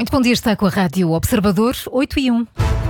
Muito bom dia, está com a Rádio Observador, 8:01.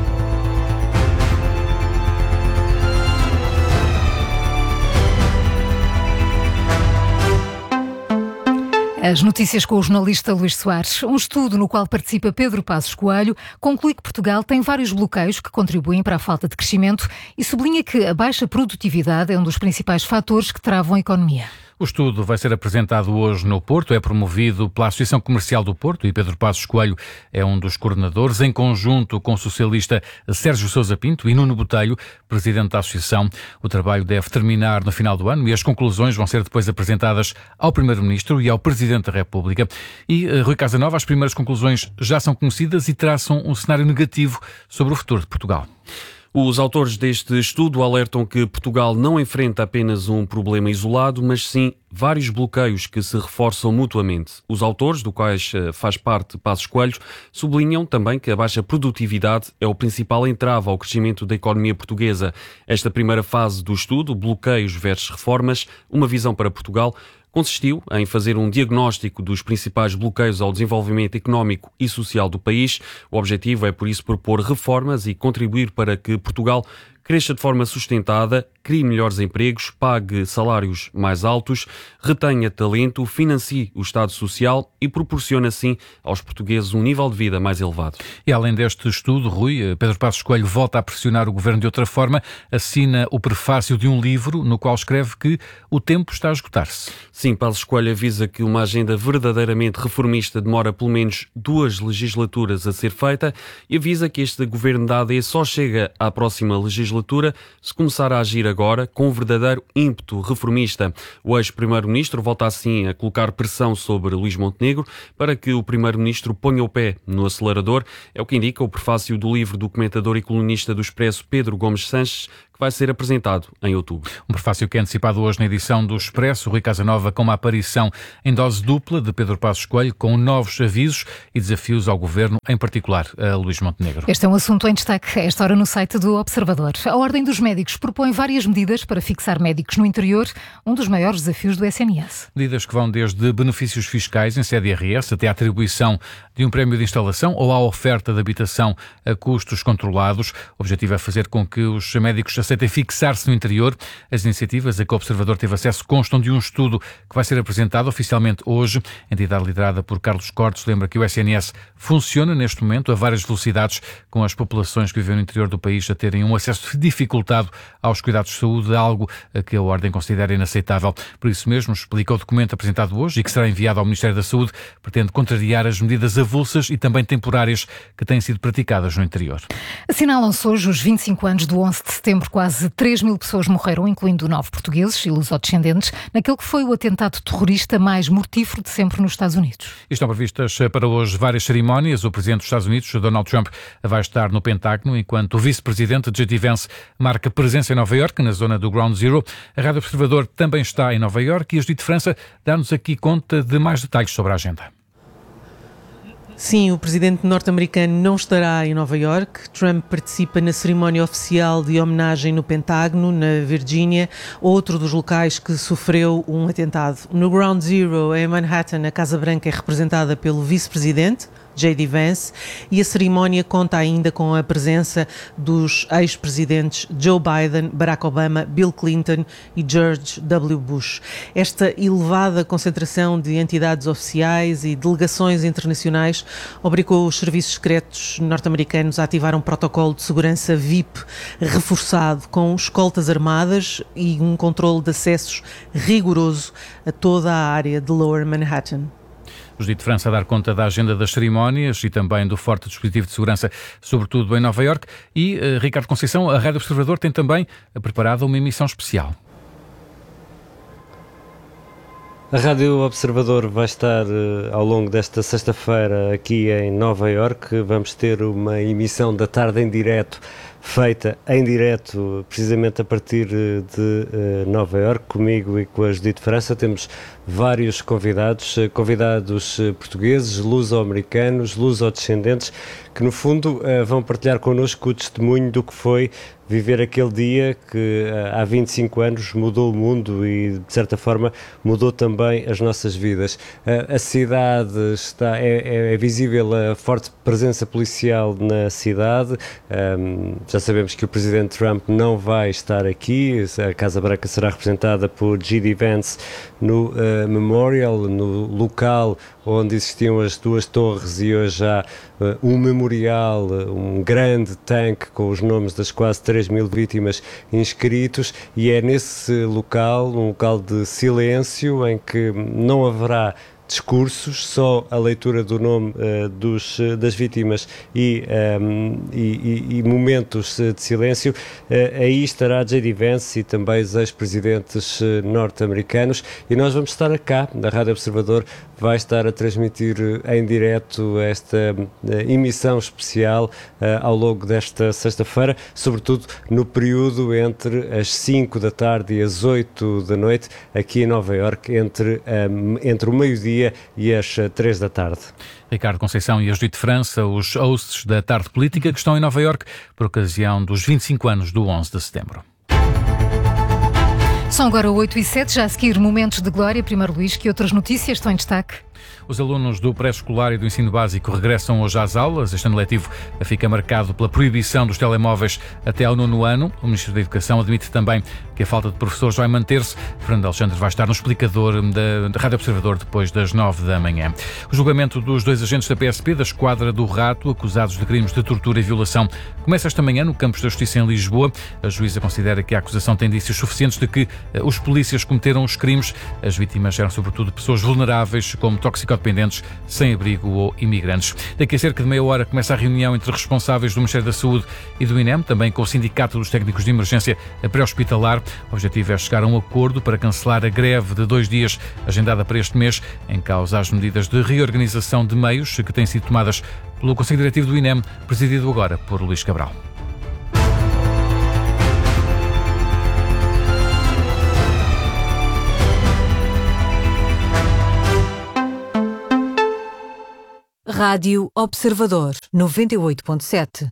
As notícias com o jornalista Luís Soares. Um estudo no qual participa Pedro Passos Coelho conclui que Portugal tem vários bloqueios que contribuem para a falta de crescimento e sublinha que a baixa produtividade é um dos principais fatores que travam a economia. O estudo vai ser apresentado hoje no Porto, é promovido pela Associação Comercial do Porto e Pedro Passos Coelho é um dos coordenadores, em conjunto com o socialista Sérgio Sousa Pinto e Nuno Botelho, presidente da Associação. O trabalho deve terminar no final do ano e as conclusões vão ser depois apresentadas ao Primeiro-Ministro e ao Presidente da República. E, Rui Casanova, as primeiras conclusões já são conhecidas e traçam um cenário negativo sobre o futuro de Portugal. Os autores deste estudo alertam que Portugal não enfrenta apenas um problema isolado, mas sim vários bloqueios que se reforçam mutuamente. Os autores, do quais faz parte Passos Coelho, sublinham também que a baixa produtividade é o principal entrave ao crescimento da economia portuguesa. Esta primeira fase do estudo, bloqueios versus reformas, uma visão para Portugal, consistiu em fazer um diagnóstico dos principais bloqueios ao desenvolvimento económico e social do país. O objetivo é, por isso, propor reformas e contribuir para que Portugal cresça de forma sustentada, crie melhores empregos, pague salários mais altos, retenha talento, financie o Estado Social e proporcione assim aos portugueses um nível de vida mais elevado. E além deste estudo, Rui, Pedro Passos Coelho volta a pressionar o Governo de outra forma, assina o prefácio de um livro no qual escreve que o tempo está a esgotar-se. Sim, Passos Coelho avisa que uma agenda verdadeiramente reformista demora pelo menos 2 legislaturas a ser feita e avisa que este Governo da AD só chega à próxima legislatura se começar a agir agora com um verdadeiro ímpeto reformista. O ex-primeiro-ministro volta assim a colocar pressão sobre Luís Montenegro para que o primeiro-ministro ponha o pé no acelerador. É o que indica o prefácio do livro do comentador e colunista do Expresso Pedro Gomes Sanches, que vai ser apresentado em outubro. Um prefácio que é antecipado hoje na edição do Expresso, Rui Casanova, com uma aparição em dose dupla de Pedro Passos Coelho, com novos avisos e desafios ao Governo, em particular a Luís Montenegro. Este é um assunto em destaque a esta hora no site do Observador. A Ordem dos Médicos propõe várias medidas para fixar médicos no interior, um dos maiores desafios do SNS. Medidas que vão desde benefícios fiscais em sede IRS até à atribuição de um prémio de instalação ou à oferta de habitação a custos controlados. O objetivo é fazer com que os médicos aceitem fixar-se no interior. As iniciativas a que o Observador teve acesso constam de um estudo que vai ser apresentado oficialmente hoje. A entidade liderada por Carlos Cortes lembra que o SNS funciona neste momento a várias velocidades, com as populações que vivem no interior do país a terem um acesso dificultado aos cuidados de saúde, algo que a Ordem considera inaceitável. Por isso mesmo, explica o documento apresentado hoje e que será enviado ao Ministério da Saúde, pretende contrariar as medidas avulsas e também temporárias que têm sido praticadas no interior. Assinalam-se hoje os 25 anos do 11 de setembro. Quase 3.000 pessoas morreram, incluindo 9 portugueses e lusodescendentes, naquele que foi o atentado terrorista mais mortífero de sempre nos Estados Unidos. Estão previstas para hoje várias cerimónias. O presidente dos Estados Unidos, Donald Trump, vai estar no Pentágono, enquanto o vice-presidente, J.D. Vance, marca presença em Nova Iorque, na zona do Ground Zero. A Rádio Observador também está em Nova Iorque e a Judite França dá-nos aqui conta de mais detalhes sobre a agenda. Sim, o presidente norte-americano não estará em Nova Iorque. Trump participa na cerimónia oficial de homenagem no Pentágono, na Virgínia, outro dos locais que sofreu um atentado. No Ground Zero, em Manhattan, a Casa Branca é representada pelo vice-presidente, J.D. Vance, e a cerimónia conta ainda com a presença dos ex-presidentes Joe Biden, Barack Obama, Bill Clinton e George W. Bush. Esta elevada concentração de entidades oficiais e delegações internacionais obrigou os serviços secretos norte-americanos a ativar um protocolo de segurança VIP reforçado, com escoltas armadas e um controle de acessos rigoroso a toda a área de Lower Manhattan. Judite França a dar conta da agenda das cerimónias e também do forte dispositivo de segurança, sobretudo em Nova Iorque. E, Ricardo Conceição, a Rádio Observador tem também preparado uma emissão especial. A Rádio Observador vai estar ao longo desta sexta-feira aqui em Nova Iorque. Vamos ter uma emissão da tarde em direto feita em direto, precisamente a partir de Nova Iorque, comigo e com a Judite França. Temos vários convidados portugueses, luso-americanos, luso-descendentes, que no fundo vão partilhar connosco o testemunho do que foi viver aquele dia que há 25 anos mudou o mundo e, de certa forma, mudou também as nossas vidas. A cidade é visível a forte presença policial na cidade. Já sabemos que o Presidente Trump não vai estar aqui. A Casa Branca será representada por J.D. Vance no Memorial, no local onde existiam as duas torres, e hoje há um memorial, um grande tanque com os nomes das quase 3.000 vítimas inscritos, e é nesse local, um local de silêncio, em que não haverá discursos, só a leitura do nome das vítimas e momentos de silêncio. Aí estará J.D. Vance e também os ex-presidentes norte-americanos, e nós vamos estar cá, na Rádio Observador vai estar a transmitir em direto esta emissão especial ao longo desta sexta-feira, sobretudo no período entre as 5 da tarde e as 8 da noite, aqui em Nova Iorque, entre o meio-dia e as 3 da tarde. Ricardo Conceição e a Judite França, os hosts da Tarde Política, que estão em Nova Iorque por ocasião dos 25 anos do 11 de setembro. São agora 8h07, já a seguir momentos de glória. Primeiro, Luís, que outras notícias estão em destaque? Os alunos do pré-escolar e do ensino básico regressam hoje às aulas. Este ano letivo fica marcado pela proibição dos telemóveis até ao 9º ano. O Ministro da Educação admite também que a falta de professores vai manter-se. Fernando Alexandre vai estar no explicador da Rádio Observador depois das 9 da manhã. O julgamento dos 2 agentes da PSP da Esquadra do Rato, acusados de crimes de tortura e violação, começa esta manhã no Campos da Justiça em Lisboa. A juíza considera que a acusação tem indícios suficientes de que os polícias cometeram os crimes. As vítimas eram sobretudo pessoas vulneráveis, como toxicodependentes, sem-abrigo ou imigrantes. Daqui a cerca de meia hora começa a reunião entre responsáveis do Ministério da Saúde e do INEM, também com o Sindicato dos Técnicos de Emergência Pré-Hospitalar. O objetivo é chegar a um acordo para cancelar a greve de 2 dias agendada para este mês, em causa as medidas de reorganização de meios que têm sido tomadas pelo Conselho Diretivo do INEM, presidido agora por Luís Cabral. Rádio Observador 98.7.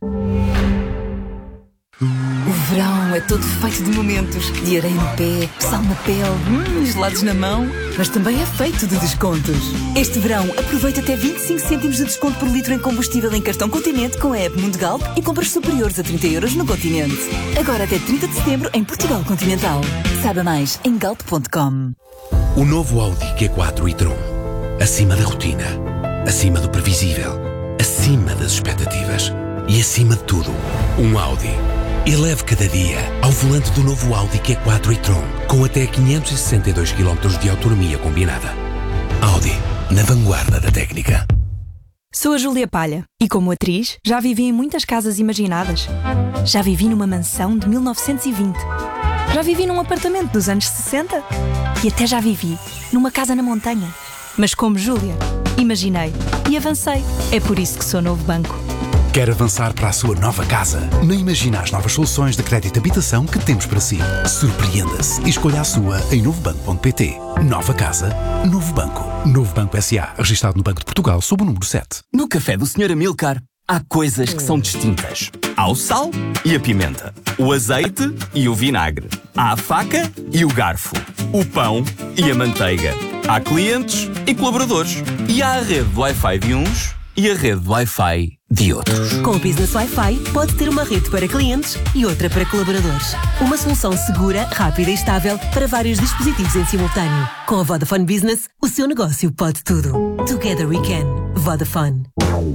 O verão é todo feito de momentos, de areia no pé, sal na pele, gelados na mão, mas também é feito de descontos. Este verão aproveita até 25 cêntimos de desconto por litro em combustível em cartão Continente com a app Mundo Galp e compras superiores a 30 € no Continente. Agora até 30 de setembro em Portugal Continental. Saiba mais em galp.com. O novo Audi Q4 e-tron. Acima da rotina, acima do previsível, acima das expectativas e acima de tudo, um Audi. Eleve cada dia ao volante do novo Audi Q4 e-tron, com até 562 km de autonomia combinada. Audi, na vanguarda da técnica. Sou a Júlia Palha e, como atriz, já vivi em muitas casas imaginadas. Já vivi numa mansão de 1920. Já vivi num apartamento dos anos 60. E até já vivi numa casa na montanha. Mas como Júlia, imaginei e avancei. É por isso que sou Novo Banco. Quer avançar para a sua nova casa? Não imagina as novas soluções de crédito de habitação que temos para si. Surpreenda-se e escolha a sua em novobanco.pt. Nova casa, Novo Banco. Novo Banco S.A., registado no Banco de Portugal, sob o número 7. No café do Sr. Amilcar, há coisas que são distintas. Há o sal e a pimenta, o azeite e o vinagre, há a faca e o garfo, o pão e a manteiga. Há clientes e colaboradores. E há a rede de Wi-Fi de uns e a rede de Wi-Fi de outros. Com o Business Wi-Fi, pode ter uma rede para clientes e outra para colaboradores. Uma solução segura, rápida e estável para vários dispositivos em simultâneo. Com a Vodafone Business, o seu negócio pode tudo. Together we can. Vodafone.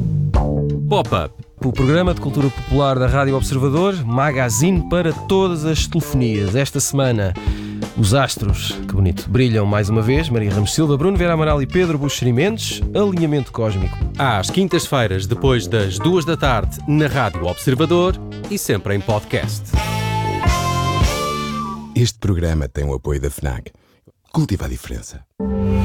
Pop-up, o programa de cultura popular da Rádio Observador, magazine para todas as telefonias. Esta semana, os astros, que bonito, brilham mais uma vez. Maria Ramos Silva, Bruno Vera Amaral e Pedro Buxeri Mendes. Alinhamento cósmico. Às quintas-feiras, depois das 2 da tarde, na Rádio Observador e sempre em podcast. Este programa tem o apoio da FNAC. Cultiva a diferença.